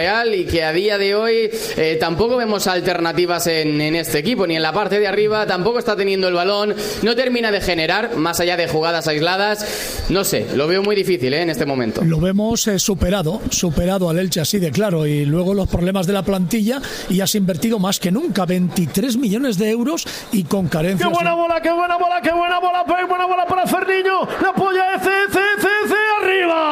Real y que a día de hoy tampoco vemos alternativas en este equipo, ni en la parte de arriba, tampoco está teniendo el balón, no termina de generar, más allá de jugadas aisladas, no sé, lo veo muy difícil en este momento. Lo vemos superado al Elche así de claro, y luego los problemas de la plantilla, y has invertido más que nunca, 23 millones de euros y con carencias. ¡Qué buena bola, qué buena bola, qué buena bola! ¡Buena bola para Ferniño! ¡La apoya arriba!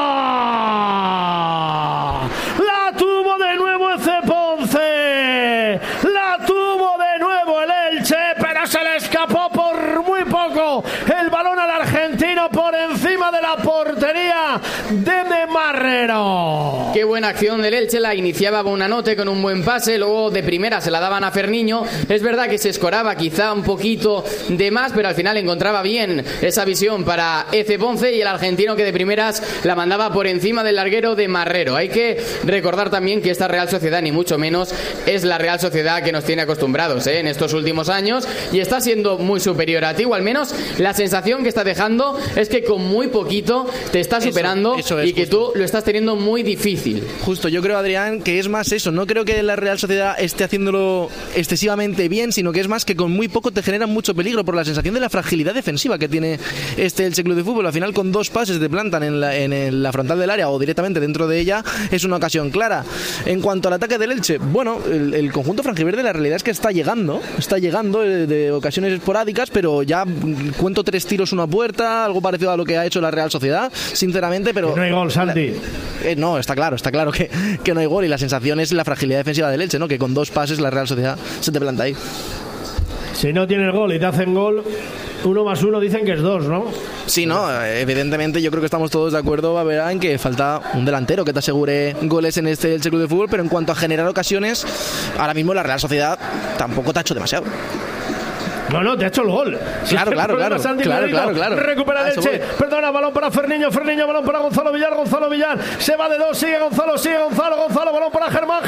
¡La tuvo de nuevo Ece Ponce! ¡La tuvo de nuevo el Elche! Pero se le escapó por muy poco el balón al argentino por encima de la portería de Marrero. Qué buena acción del Elche, la iniciaba Bonanote con un buen pase, luego de primera se la daban a Ferniño. Es verdad que se escoraba quizá un poquito de más, pero al final encontraba bien esa visión para Ece Ponce y el argentino que de primeras la mandaba por encima del larguero de Marrero. Hay que recordar también que esta Real Sociedad ni mucho menos es la Real Sociedad que nos tiene acostumbrados en estos últimos años, y está siendo muy superior a ti, o al menos la sensación que está dejando es que con muy poquito te está superando, eso y que justo. Tú lo estás teniendo muy difícil. Justo, yo creo, Adrián, que es más eso, no creo que la Real Sociedad esté haciéndolo excesivamente bien, sino que es más que con muy poco te genera mucho peligro por la sensación de la fragilidad defensiva que tiene este Elche Club de Fútbol. Al final, con dos pases te plantan en la frontal del área o directamente dentro de ella, es una ocasión clara. En cuanto al ataque del Elche, bueno, el conjunto franjiverde, la realidad es que está llegando de ocasiones esporádicas, pero ya cuento 3 tiros, 1 a puerta, algo parecido a lo que ha hecho la Real Sociedad, sinceramente, pero... Que no hay gol, Santi. No, está claro que no hay gol, y la sensación es la fragilidad defensiva del Elche, ¿no? Que con 2 pases la Real Sociedad se te planta ahí. Si no tiene el gol y te hacen gol, 1 más 1 dicen que es 2, ¿no? Sí, no, evidentemente yo creo que estamos todos de acuerdo, va a ver, en que falta un delantero que te asegure goles en este Elche Club de Fútbol, pero en cuanto a generar ocasiones, ahora mismo la Real Sociedad tampoco te ha hecho demasiado. No, te ha hecho el gol. Claro. Recupera el Elche. Perdona, balón para Ferniño, balón para Gonzalo Villar. Se va de 2, sigue Gonzalo, balón para Germán,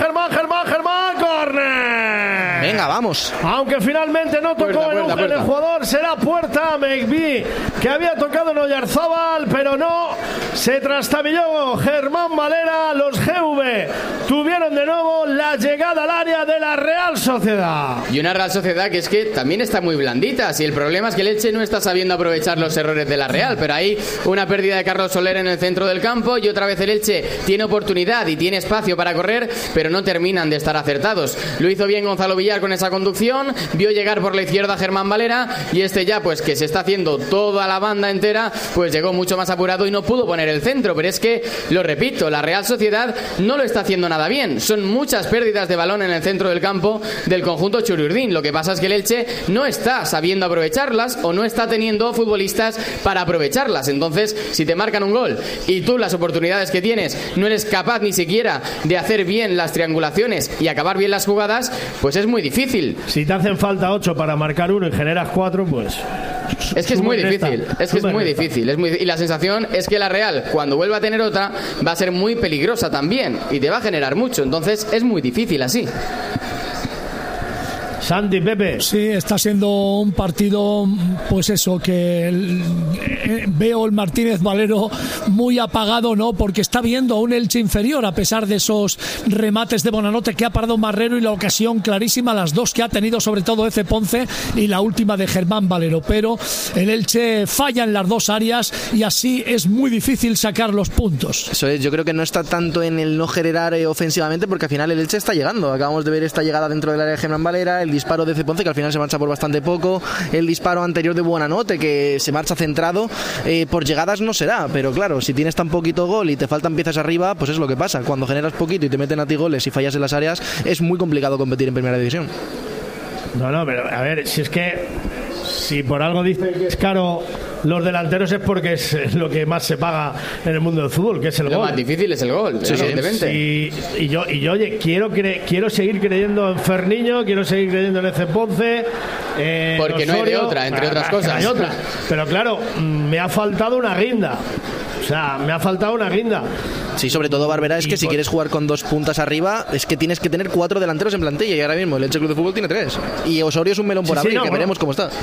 córner. Venga, vamos. Aunque finalmente no tocó el jugador, será puerta. Megbi, que había tocado en Oyarzábal, pero no. Se trastabilló Germán Valera. Los GV tuvieron de nuevo la llegada al área de la Real Sociedad. Y una Real Sociedad que es que también está muy blandita. Si el problema es que el Elche no está sabiendo aprovechar los errores de la Real, pero hay una pérdida de Carlos Soler en el centro del campo, y otra vez el Elche tiene oportunidad y tiene espacio para correr, pero no terminan de estar acertados. Lo hizo bien Gonzalo Villar con esa conducción, vio llegar por la izquierda a Germán Valera, y este ya, pues que se está haciendo toda la banda entera, pues llegó mucho más apurado y no pudo poner el centro. Pero es que, lo repito, la Real Sociedad no lo está haciendo nada bien. Son muchas pérdidas de balón en el centro del campo del conjunto Churiurdín. Lo que pasa es que el Elche no está sabiendo aprovecharlas, o no está teniendo futbolistas para aprovecharlas. Entonces, si te marcan un gol y tú las oportunidades que tienes no eres capaz ni siquiera de hacer bien las triangulaciones y acabar bien las jugadas, pues es muy difícil. Si te hacen falta 8 para marcar 1 y generas 4, pues... Es que es muy difícil, y la sensación es que la Real, cuando vuelva a tener otra, va a ser muy peligrosa también y te va a generar mucho. Entonces es muy difícil así. Santi, Pepe. Sí, está siendo un partido, pues eso, que veo el Martínez Valero muy apagado, ¿no? Porque está viendo a un Elche inferior, a pesar de esos remates de Bonanote que ha parado Marrero, y la ocasión clarísima, las dos que ha tenido sobre todo Ece Ponce y la última de Germán Valero. Pero el Elche falla en las dos áreas y así es muy difícil sacar los puntos. Eso es, yo creo que no está tanto en el no generar ofensivamente, porque al final el Elche está llegando. Acabamos de ver esta llegada dentro del área de Germán Valera, el disparo de Ece Ponce, que al final se marcha por bastante poco, el disparo anterior de Bonanote, que se marcha centrado. Por llegadas no será, pero claro, si tienes tan poquito gol y te faltan piezas arriba, pues es lo que pasa. Cuando generas poquito y te meten a ti goles y fallas en las áreas, es muy complicado competir en primera división. No, pero a ver, si es que si por algo dicen que es caro los delanteros, es porque es lo que más se paga en el mundo del fútbol, que es el gol. Lo más difícil es el gol, evidentemente. Y yo, oye, quiero seguir creyendo en Ferniño, quiero seguir creyendo en Ece Ponce, porque no hay de otra, entre otras cosas. No hay otra. Pero claro, me ha faltado una guinda. Sí, sobre todo, Barbera, es que si quieres jugar con dos puntas arriba, es que tienes que tener 4 delanteros en plantilla, y ahora mismo el Elche Club de Fútbol tiene 3. Y Osorio es un melón por abrir, que veremos cómo está.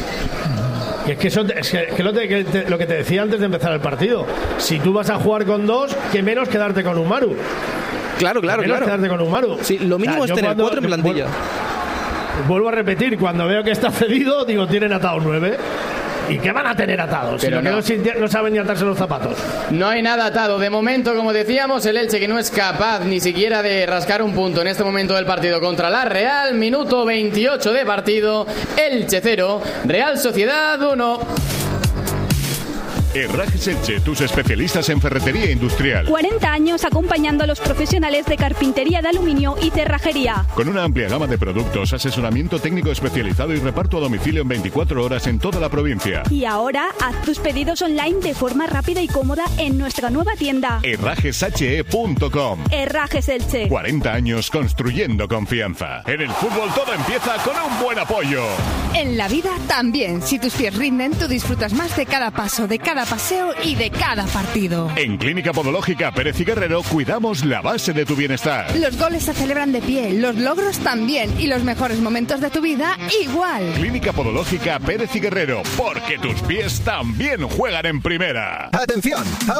Es lo que te decía antes de empezar el partido. Si tú vas a jugar con 2, que menos quedarte con un Maru. Claro. Quedarte con un Manu. Sí, lo mínimo es tener 4 en plantilla. Vuelvo a repetir, cuando veo que está cedido, digo, tienen atados 9. ¿Y qué van a tener atados? Pero no saben ni atarse los zapatos. No hay nada atado. De momento, como decíamos, el Elche que no es capaz ni siquiera de rascar un punto en este momento del partido contra la Real. Minuto 28 de partido. Elche 0, Real Sociedad 1. Herrajes Elche, tus especialistas en ferretería industrial. 40 años acompañando a los profesionales de carpintería de aluminio y cerrajería. Con una amplia gama de productos, asesoramiento técnico especializado y reparto a domicilio en 24 horas en toda la provincia. Y ahora, haz tus pedidos online de forma rápida y cómoda en nuestra nueva tienda. herrajeshe.com. Herrajes Elche. 40 años construyendo confianza. En el fútbol todo empieza con un buen apoyo. En la vida también. Si tus pies rinden, tú disfrutas más de cada paso, de cada paseo y de cada partido. En Clínica Podológica Pérez y Guerrero cuidamos la base de tu bienestar. Los goles se celebran de pie, los logros también y los mejores momentos de tu vida igual. Clínica Podológica Pérez y Guerrero, porque tus pies también juegan en primera. ¡Atención!